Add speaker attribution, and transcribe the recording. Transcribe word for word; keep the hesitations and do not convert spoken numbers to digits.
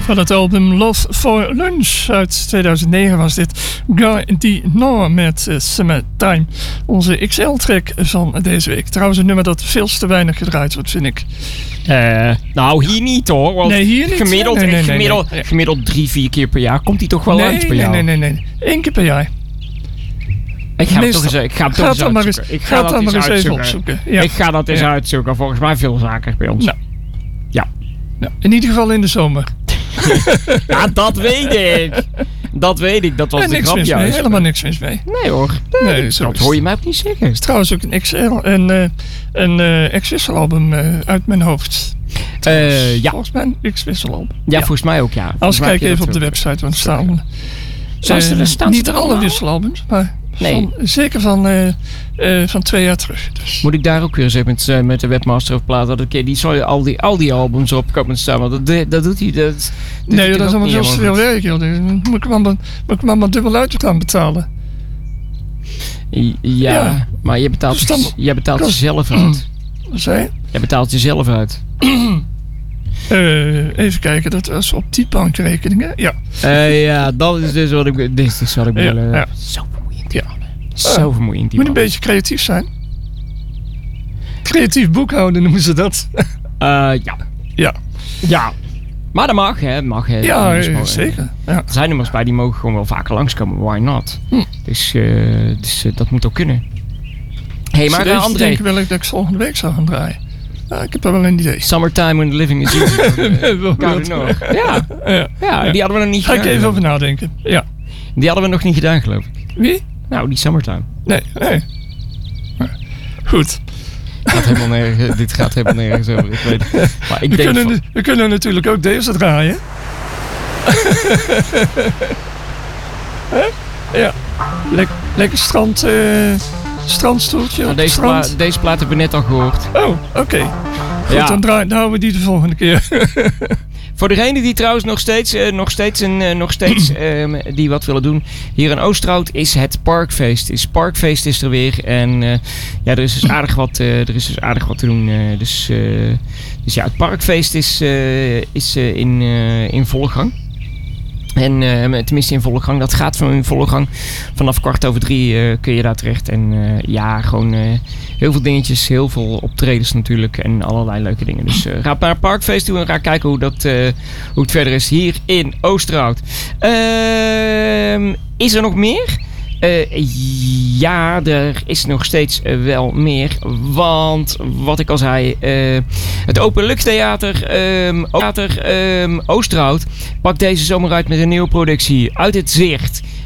Speaker 1: Van het album Love for Lunch uit tweeduizend negen was dit Gare Nord met uh, Summertime. Onze X L-track van deze week. Trouwens een nummer dat veel te weinig gedraaid wordt, vind ik.
Speaker 2: Uh, nou, hier niet hoor. Want
Speaker 1: nee, hier niet.
Speaker 2: Gemiddeld,
Speaker 1: nee, nee, nee,
Speaker 2: gemiddeld,
Speaker 1: nee, nee.
Speaker 2: gemiddeld drie, vier keer per jaar komt hij toch wel
Speaker 1: nee,
Speaker 2: uit bij
Speaker 1: nee,
Speaker 2: jou?
Speaker 1: Nee, nee, nee, nee. Eén keer per jaar.
Speaker 2: Ik ga, toch eens, ik ga hem toch eens
Speaker 1: dan
Speaker 2: uitzoeken.
Speaker 1: eens,
Speaker 2: ik ga
Speaker 1: ga
Speaker 2: dat
Speaker 1: dan maar eens even
Speaker 2: uitzoeken.
Speaker 1: opzoeken. Ja.
Speaker 2: Ik ga dat eens
Speaker 1: ja.
Speaker 2: uitzoeken. Volgens mij veel zaken bij ons.
Speaker 1: Nou.
Speaker 2: Ja.
Speaker 1: Nou, in ieder geval in de zomer.
Speaker 2: Ja, dat weet ik. Dat weet ik. Dat was
Speaker 1: en
Speaker 2: de
Speaker 1: niks
Speaker 2: grap
Speaker 1: mis mee,
Speaker 2: juist.
Speaker 1: helemaal niks mis mee.
Speaker 2: Nee hoor. Nee,
Speaker 1: nee,
Speaker 2: dat
Speaker 1: zo
Speaker 2: hoor je
Speaker 1: is.
Speaker 2: mij ook niet zeggen.
Speaker 1: Het is trouwens ook een X L en uh, een uh, X-Wissel-album uh, uit mijn hoofd.
Speaker 2: Uh, ja.
Speaker 1: Volgens mij een X-Wissel-album.
Speaker 2: Ja, ja, volgens mij ook ja.
Speaker 1: Als kijk even op de website, want er staan, uh, er staan niet alle wisselalbums, maar
Speaker 2: nee.
Speaker 1: van, zeker van, uh, uh, van twee jaar terug. Dus.
Speaker 2: Moet ik daar ook weer eens even met, uh, met de webmaster over praten? Dat ik die zal al die, al die albums op komen staan, want dat, dat doet hij. Dat, dat
Speaker 1: nee,
Speaker 2: doet
Speaker 1: dat is allemaal veel te veel werk. Joh. Dan moet ik hem allemaal dubbel uit gaan betalen.
Speaker 2: Ja, ja, maar je betaalt,
Speaker 1: dus
Speaker 2: je betaalt kost, jezelf uit.
Speaker 1: Wat zei je?
Speaker 2: Je betaalt jezelf uit.
Speaker 1: Uh, even kijken, dat was op die bankrekeningen. Ja.
Speaker 2: Uh, ja, dat is dus wat ik, dit is dus wat ik bedoel.
Speaker 1: Ja, ja.
Speaker 2: Zo vermoeiend. Die
Speaker 1: ja.
Speaker 2: Zo uh, vermoeiend. Die
Speaker 1: moet een beetje creatief zijn. Creatief boekhouden noemen ze dat.
Speaker 2: uh, ja.
Speaker 1: Ja.
Speaker 2: Ja. Maar dat mag, hè. Mag, hè.
Speaker 1: Ja,
Speaker 2: uh,
Speaker 1: mogen, zeker. Ja.
Speaker 2: Er zijn nummers bij, die mogen gewoon wel vaker langskomen. Why not? Hm. Dus, uh, dus uh, dat moet ook kunnen. Hé, hey, maar uh, André...
Speaker 1: Ik denk wel dat ik volgende week zou gaan draaien. Ja, ik heb er wel een idee.
Speaker 2: Summertime when the living is easy. uh, ja. Ja. Ja, die hadden we nog niet
Speaker 1: Ga
Speaker 2: gedaan.
Speaker 1: Ga ik even over nadenken. Ja.
Speaker 2: Die hadden we nog niet gedaan, geloof ik.
Speaker 1: Wie?
Speaker 2: Nou, die Summertime.
Speaker 1: Nee, nee. Goed.
Speaker 2: Gaat helemaal nergens, dit gaat helemaal nergens over. Ik weet het. Maar ik
Speaker 1: we,
Speaker 2: denk
Speaker 1: kunnen,
Speaker 2: van...
Speaker 1: we kunnen natuurlijk ook deze draaien. Ja. Lek, lekker strand, uh, strandstoeltje.
Speaker 2: Nou,
Speaker 1: op
Speaker 2: deze,
Speaker 1: strand.
Speaker 2: pla- deze plaat hebben we net al gehoord.
Speaker 1: Oh, oké. Okay. Goed,
Speaker 2: ja.
Speaker 1: dan, draai, dan houden we die de volgende keer.
Speaker 2: Voor degenen die trouwens nog steeds, uh, nog steeds, een, uh, nog steeds uh, die wat willen doen. Hier in Oosterhout is het Parkfeest. Is Parkfeest is er weer. En uh, ja, er is dus aardig wat, uh, er is dus aardig wat te doen. Uh, dus, uh, dus ja, het Parkfeest is, uh, is uh, in, uh, in volle gang. En uh, tenminste in volle gang. Dat gaat van in volle gang. Vanaf kwart over drie uh, kun je daar terecht. En uh, ja, gewoon uh, heel veel dingetjes. Heel veel optredens natuurlijk. En allerlei leuke dingen. Dus uh, ga naar het Parkfeest toe en ga kijken hoe, dat, uh, hoe het verder is hier in Oosterhout. Uh, is er nog meer? Uh, ja, er is nog steeds uh, wel meer. Want, wat ik al zei, uh, het Openluchttheater um, um, Oosterhout pakt deze zomer uit met een nieuwe productie. Uit het zicht.